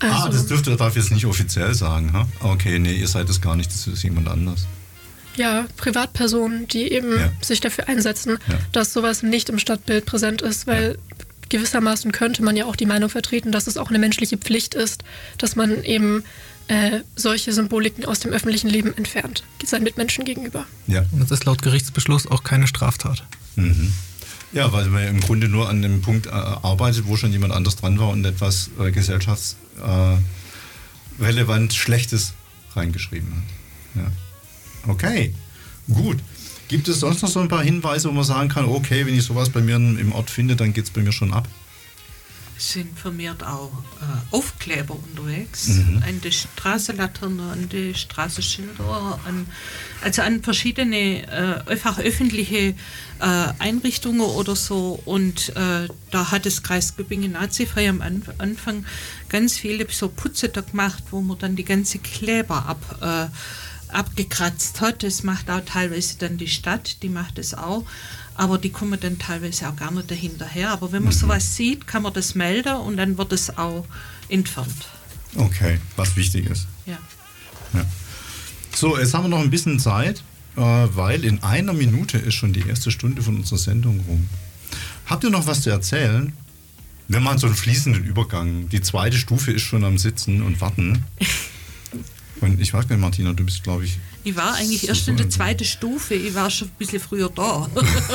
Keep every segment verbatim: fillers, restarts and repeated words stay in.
Also, ah, das dürfte darf jetzt nicht offiziell sagen, ha? Okay, nee, ihr seid es gar nicht, das ist jemand anders. Ja, Privatpersonen, die eben ja. sich dafür einsetzen, ja. dass sowas nicht im Stadtbild präsent ist, weil ja. gewissermaßen könnte man ja auch die Meinung vertreten, dass es auch eine menschliche Pflicht ist, dass man eben äh, solche Symboliken aus dem öffentlichen Leben entfernt, seinen Mitmenschen gegenüber. Ja. Und das ist laut Gerichtsbeschluss auch keine Straftat. Mhm. Ja, weil man im Grunde nur an dem Punkt äh, arbeitet, wo schon jemand anders dran war und etwas äh, gesellschaftsrelevant äh, Schlechtes reingeschrieben hat. Ja. Okay, gut. Gibt es sonst noch so ein paar Hinweise, wo man sagen kann, okay, wenn ich sowas bei mir im Ort finde, dann geht es bei mir schon ab? Es sind vermehrt auch äh, Aufkleber unterwegs, Mhm. an die Straßenlaternen, an die Straßenschilder, an, also an verschiedene äh, einfach öffentliche äh, Einrichtungen oder so. Und äh, da hat das Kreis Göppingen nazifrei am An- Anfang ganz viele so Putze da gemacht, wo man dann die ganze Kleber ab äh, abgekratzt hat. Das macht auch teilweise dann die Stadt, die macht es auch, aber die kommen dann teilweise auch gar nicht dahinterher. Aber wenn man Mhm. sowas sieht, kann man das melden und dann wird es auch entfernt. Okay, was wichtig ist. Ja. Ja. So, jetzt haben wir noch ein bisschen Zeit, äh, weil in einer Minute ist schon die erste Stunde von unserer Sendung rum. Habt ihr noch was zu erzählen? Wir machen so einen fließenden Übergang. Die zweite Stufe ist schon am Sitzen und Warten. Und ich weiß gar nicht, Martina, du bist, glaube ich... Ich war eigentlich erst in der zweiten Stufe, ich war schon ein bisschen früher da.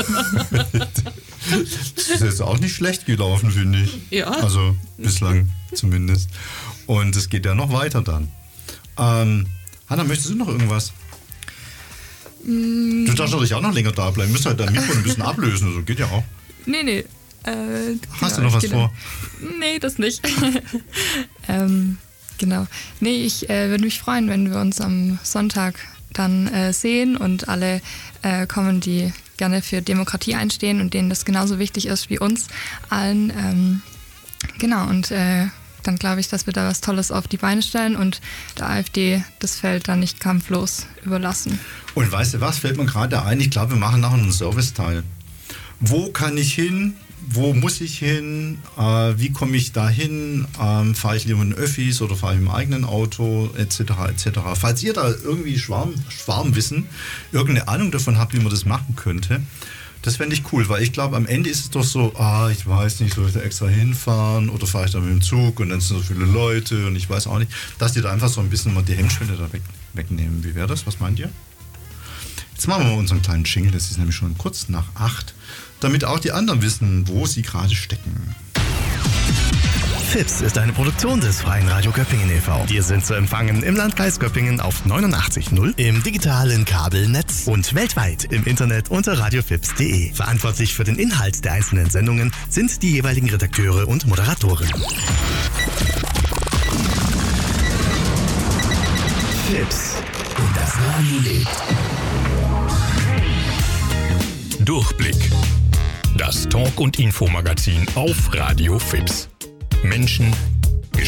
Das ist jetzt auch nicht schlecht gelaufen, finde ich. Ja. Also bislang zumindest. Und es geht ja noch weiter dann. Ähm, Hanna, möchtest du noch irgendwas? Mm. Du darfst natürlich auch noch länger da bleiben. Du musst halt dein Mikro ein bisschen ablösen. Also geht ja auch. Nee, nee. Äh, Hast genau, du noch was genau. vor? Nee, das nicht. ähm, genau. Nee, ich äh, würde mich freuen, wenn wir uns am Sonntag dann äh, sehen und alle äh, kommen, die gerne für Demokratie einstehen und denen das genauso wichtig ist wie uns allen. Ähm, genau, und äh, dann glaube ich, dass wir da was Tolles auf die Beine stellen und der AfD das Feld dann nicht kampflos überlassen. Und weißt du was, fällt mir gerade ein, ich glaube, wir machen nachher einen Serviceteil. Wo kann ich hin? Wo muss ich hin? Äh, wie komme ich da hin? Ähm, fahre ich lieber in Öffis oder fahre ich im eigenen Auto? Etc. et cetera. Falls ihr da irgendwie Schwarm, Schwarmwissen, irgendeine Ahnung davon habt, wie man das machen könnte, das fände ich cool, weil ich glaube, am Ende ist es doch so, ah, ich weiß nicht, soll ich da extra hinfahren oder fahre ich da mit dem Zug und dann sind so viele Leute und ich weiß auch nicht, dass die da einfach so ein bisschen mal die Hemmschwelle da weg, wegnehmen. Wie wäre das? Was meint ihr? Jetzt machen wir mal unseren kleinen Jingle, das ist nämlich schon kurz nach acht, damit auch die anderen wissen, wo sie gerade stecken. Fips ist eine Produktion des Freien Radio Göppingen e V. Wir sind zu empfangen im Landkreis Göppingen auf neunundachtzig Komma null, im digitalen Kabelnetz und weltweit im Internet unter radiofips punkt de. Verantwortlich für den Inhalt der einzelnen Sendungen sind die jeweiligen Redakteure und Moderatoren. Fips und das Radio lebt. Durchblick. Das Talk- und Infomagazin auf Radio Fips. Menschen,